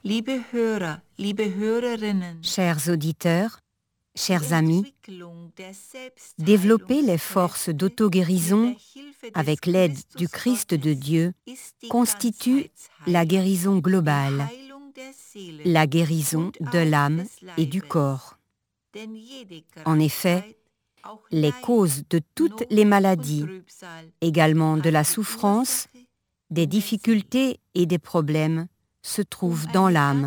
Liebe Hörer, liebe Hörerinnen, Chers auditeurs, chers amis, développer les forces d'auto-guérison avec l'aide du Christ de Dieu constitue la guérison globale, la guérison de l'âme et du corps. En effet, les causes de toutes les maladies, également de la souffrance, des difficultés et des problèmes, se trouvent dans l'âme.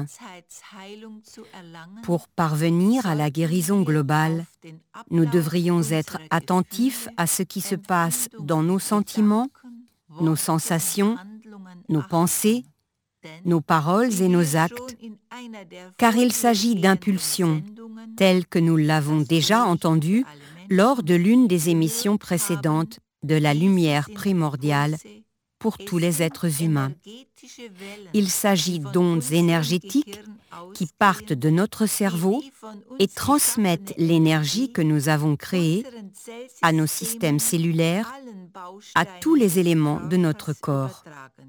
Pour parvenir à la guérison globale, nous devrions être attentifs à ce qui se passe dans nos sentiments, nos sensations, nos pensées, nos paroles et nos actes, car il s'agit d'impulsions, telles que nous l'avons déjà entendu lors de l'une des émissions précédentes de la lumière primordiale pour tous les êtres humains. Il s'agit d'ondes énergétiques qui partent de notre cerveau et transmettent l'énergie que nous avons créée à nos systèmes cellulaires, à tous les éléments de notre corps.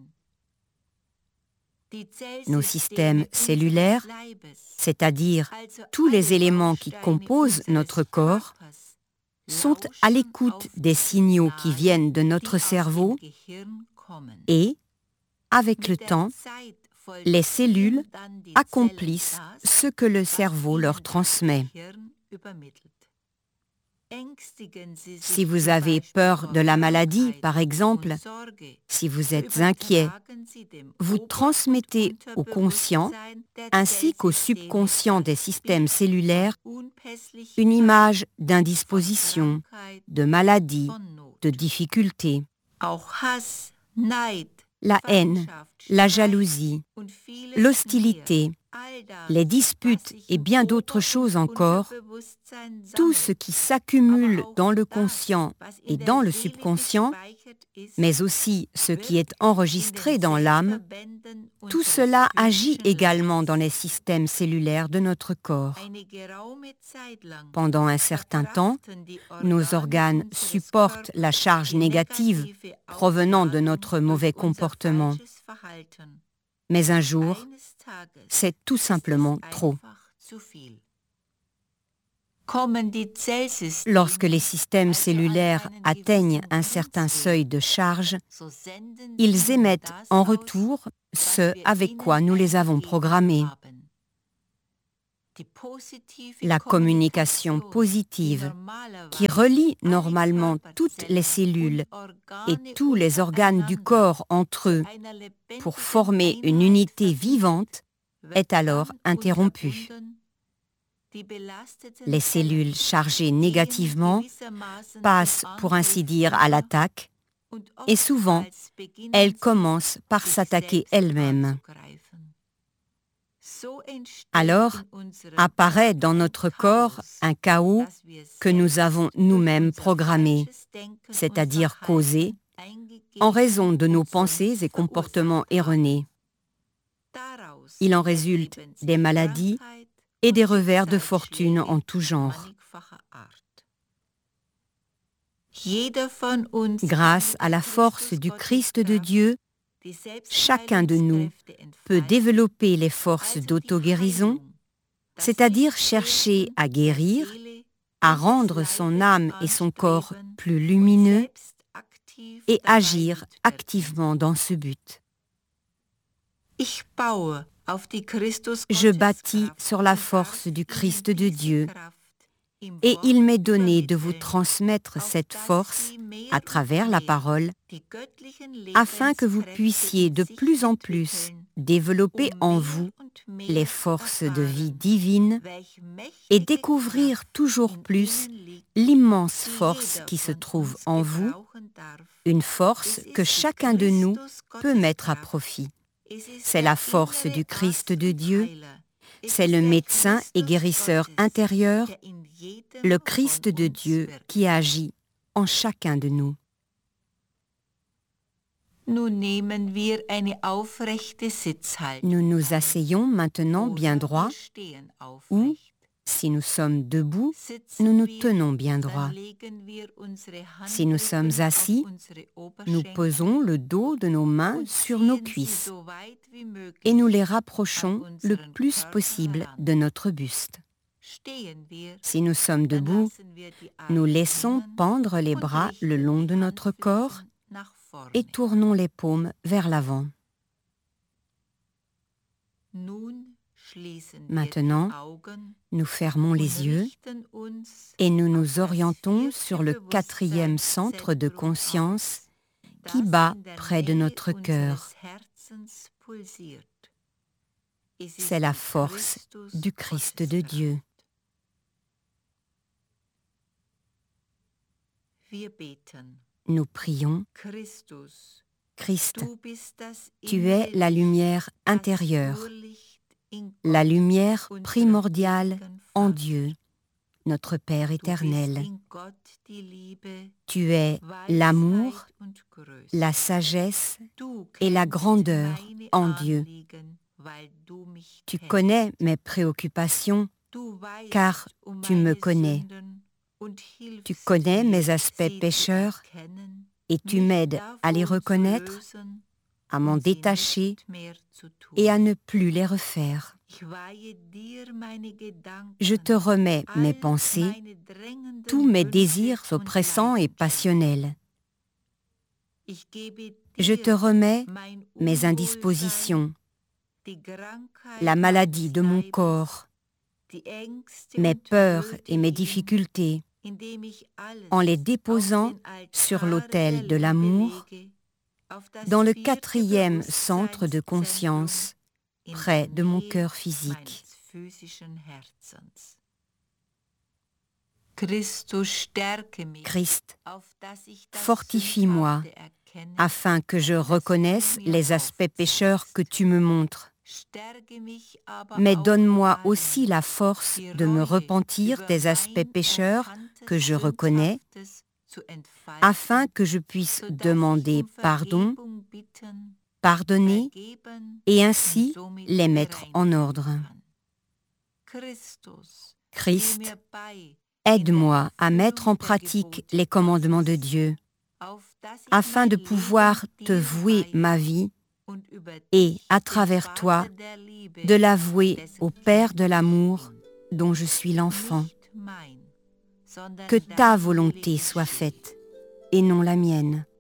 Nos systèmes cellulaires, c'est-à-dire tous les éléments qui composent notre corps, sont à l'écoute des signaux qui viennent de notre cerveau et, avec le temps, les cellules accomplissent ce que le cerveau leur transmet. Si vous avez peur de la maladie, par exemple, si vous êtes inquiet, vous transmettez au conscient ainsi qu'au subconscient des systèmes cellulaires une image d'indisposition, de maladie, de difficulté. La haine, la jalousie, l'hostilité, les disputes et bien d'autres choses encore, tout ce qui s'accumule dans le conscient et dans le subconscient, mais aussi ce qui est enregistré dans l'âme, tout cela agit également dans les systèmes cellulaires de notre corps. Pendant un certain temps, nos organes supportent la charge négative provenant de notre mauvais comportement. Mais un jour, c'est tout simplement trop. Lorsque les systèmes cellulaires atteignent un certain seuil de charge, ils émettent en retour ce avec quoi nous les avons programmés. La communication positive qui relie normalement toutes les cellules et tous les organes du corps entre eux pour former une unité vivante est alors interrompue. Les cellules chargées négativement passent, pour ainsi dire, à l'attaque et souvent, elles commencent par s'attaquer elles-mêmes. Alors, apparaît dans notre corps un chaos que nous avons nous-mêmes programmé, c'est-à-dire causé, en raison de nos pensées et comportements erronés. Il en résulte des maladies et des revers de fortune en tout genre. Grâce à la force du Christ de Dieu, chacun de nous peut développer les forces d'auto-guérison, c'est-à-dire chercher à guérir, à rendre son âme et son corps plus lumineux et agir activement dans ce but. Je bâtis sur la force du Christ de Dieu et il m'est donné de vous transmettre cette force à travers la parole afin que vous puissiez de plus en plus développer en vous les forces de vie divine et découvrir toujours plus l'immense force qui se trouve en vous, une force que chacun de nous peut mettre à profit. C'est la force du Christ de Dieu, c'est le médecin et guérisseur intérieur, le Christ de Dieu qui agit en chacun de nous. Nous nous asseyons maintenant bien droit ou, Si nous sommes debout, nous nous tenons bien droit. Si nous sommes assis, nous posons le dos de nos mains sur nos cuisses et nous les rapprochons le plus possible de notre buste. Si nous sommes debout, nous laissons pendre les bras le long de notre corps et tournons les paumes vers l'avant. Maintenant, nous fermons les yeux et nous nous orientons sur le 4e centre de conscience qui bat près de notre cœur. C'est la force du Christ de Dieu. Nous prions, Christ, tu es la lumière intérieure, la lumière primordiale en Dieu, notre Père éternel. Tu es l'amour, la sagesse et la grandeur en Dieu. Tu connais mes préoccupations, car tu me connais. Tu connais mes aspects pécheurs et tu m'aides à les reconnaître, à m'en détacher et à ne plus les refaire. Je te remets mes pensées, tous mes désirs oppressants et passionnels. Je te remets mes indispositions, la maladie de mon corps, mes peurs et mes difficultés, en les déposant sur l'autel de l'amour, dans le 4e centre de conscience, près de mon cœur physique. Christ, fortifie-moi, afin que je reconnaisse les aspects pécheurs que tu me montres. Mais donne-moi aussi la force de me repentir des aspects pécheurs que je reconnais, afin que je puisse demander pardon, pardonner et ainsi les mettre en ordre. Christ, aide-moi à mettre en pratique les commandements de Dieu, afin de pouvoir te vouer ma vie et, à travers toi, de la vouer au Père de l'amour dont je suis l'enfant. Que ta volonté soit faite et non la mienne.